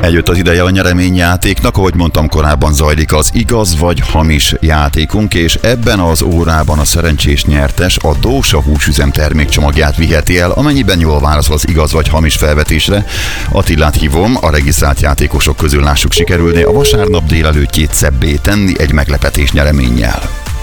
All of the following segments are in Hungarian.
Eljött az ideje a nyereményjátéknak, ahogy mondtam korábban, zajlik az igaz vagy hamis játékunk, és ebben az órában a szerencsés nyertes a Dósa húsüzem termékcsomagját viheti el, amennyiben jól válaszol az igaz vagy hamis felvetésre. Attillát hívom, a regisztrált játékosok közül lássuk, sikerülné a vasárnap délelőttjét szebbé tenni egy meglepetés nyereménnyel.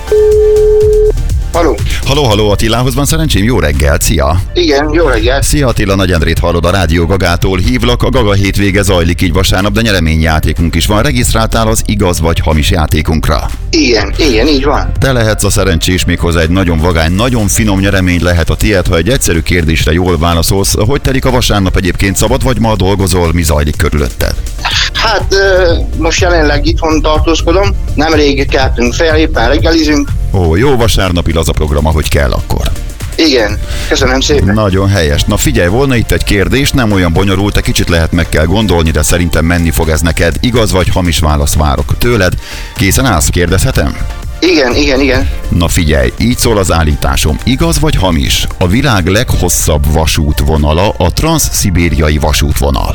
Halló, Attilához van szerencsém, jó reggel, szia! Igen, jó reggel! Szia Attila, Nagy Endrét hallod, a Rádió Gagától hívlak, a Gaga hétvége zajlik így vasárnap, de nyereményjátékunk is van. Regisztráltál az igaz vagy hamis játékunkra? Igen, így van. Te lehetsz a szerencsés, méghozzá egy nagyon vagány, nagyon finom nyeremény lehet a tiéd, ha egy egyszerű kérdésre jól válaszolsz. Hogy telik a vasárnap egyébként, szabad vagy ma dolgozol, mi zajlik körülötted? Hát most jelenleg itthon tartózkodom, nemrég keltünk fel, éppen reggelizünk. Ó, jó vasárnapi laza program, ahogy kell akkor. Igen, köszönöm szépen. Nagyon helyes. Na figyelj, volna itt egy kérdés, nem olyan bonyolult, egy kicsit lehet meg kell gondolni, de szerintem menni fog ez neked. Igaz vagy hamis választ várok tőled. Készen állsz, kérdezhetem? Igen. Na figyelj, így szól az állításom. Igaz vagy hamis? A világ leghosszabb vasútvonala a transzszibériai vasútvonal.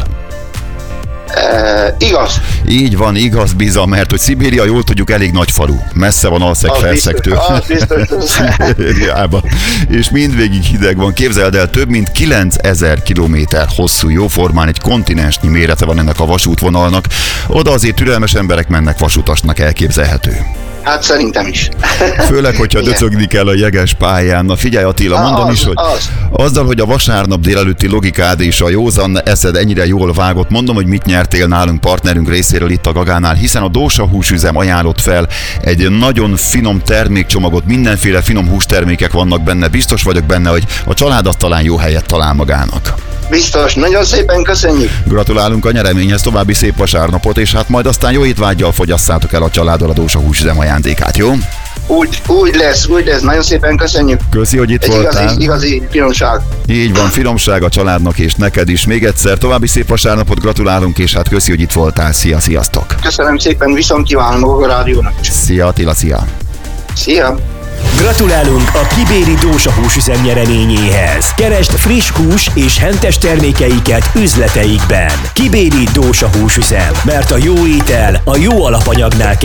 Igaz. Így van, igaz biza, mert hogy Szibéria, jól tudjuk, elég nagy falu. Messze van Alszeg-Felszektől. Szibériában. És mindvégig hideg van. Képzeld el, több mint 9000 kilométer hosszú, jóformán egy kontinensnyi mérete van ennek a vasútvonalnak. Oda azért türelmes emberek mennek vasutasnak, elképzelhető. Hát szerintem is. Főleg, hogyha döcögni kell a jeges pályán. Na figyelj Attila, mondom is, hogy azzal, hogy a vasárnap délelőtti logikád és a józan eszed ennyire jól vágott, mondom, hogy mit nyertél nálunk partnerünk részéről itt a Gagánál, hiszen a Dósa húsüzem ajánlott fel egy nagyon finom termékcsomagot, mindenféle finom hústermékek vannak benne, biztos vagyok benne, hogy a család azt talán jó helyet talál magának. Biztos, nagyon szépen köszönjük. Gratulálunk a nyereményhez, további szép vasárnapot, és hát majd aztán jó étvággyal fogyaszátok el a családdal a Dósa húsüzem ajándékát, jó? Úgy lesz, nagyon szépen köszönjük. Köszi, hogy itt voltál. Igazi finomság. Így van, finomság a családnak és neked is. Még egyszer további szép vasárnapot, gratulálunk, és hát köszi, hogy itt voltál. Sziasztok! Köszönöm szépen, viszont kívánom a rádiónak is. Szia Attila, szia! Szia! Gratulálunk a Kibéri Dósa húsüzem nyereményéhez. Keresd friss hús és hentes termékeiket üzleteikben. Kibéri Dósa húsüzem, mert a jó étel a jó alapanyagnál kezdődik.